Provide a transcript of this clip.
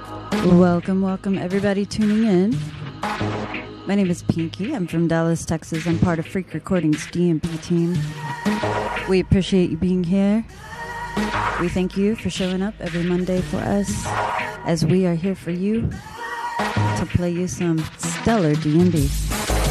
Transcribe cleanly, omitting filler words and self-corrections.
Welcome everybody tuning in. My name is Pinky. I'm from Dallas, Texas. I'm part of Freak Recordings DMB team. We appreciate you being here. We thank you for showing up every Monday for us, as we are here for you to play you some stellar D&B.